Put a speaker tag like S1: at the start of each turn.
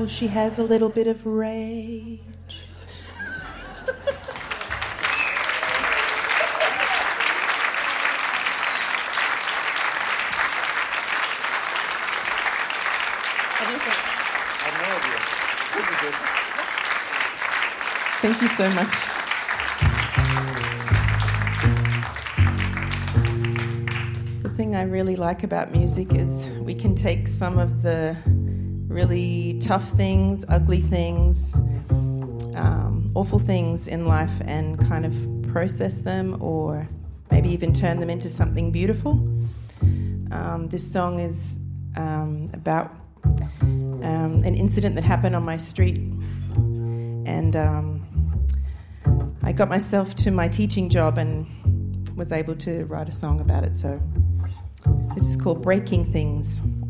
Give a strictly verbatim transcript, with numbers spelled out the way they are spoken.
S1: Oh, she has a little bit of rage. What do you think?
S2: I have no idea. Pretty good.
S1: Thank you so much. The thing I really like about music is we can take some of the really tough things, ugly things, um, awful things in life and kind of process them or maybe even turn them into something beautiful. Um, this song is um, about um, an incident that happened on my street, and um, I got myself to my teaching job and was able to write a song about it. So this is called Breaking Things.